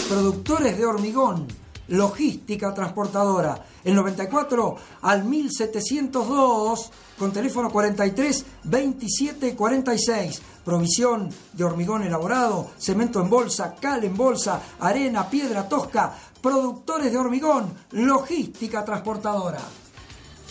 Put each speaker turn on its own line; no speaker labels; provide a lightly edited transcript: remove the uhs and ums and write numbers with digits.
Productores de hormigón, logística transportadora. El 94 al 1702 con teléfono 43 27 46. Provisión de hormigón elaborado, cemento en bolsa, cal en bolsa, arena, piedra tosca. Productores de hormigón, logística transportadora.